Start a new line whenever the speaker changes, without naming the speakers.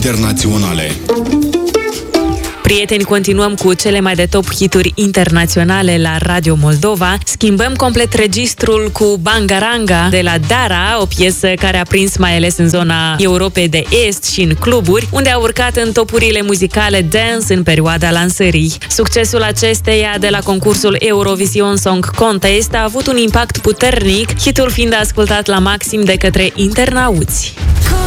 internaționale.
Prieteni, continuăm cu cele mai de top hituri internaționale la Radio Moldova. Schimbăm complet registrul cu Bangaranga de la Dara, o piesă care a prins mai ales în zona Europei de Est și în cluburi, unde a urcat în topurile muzicale dance în perioada lansării. Succesul acesteia de la concursul Eurovision Song Contest a avut un impact puternic, hitul fiind ascultat la maxim de către internauți.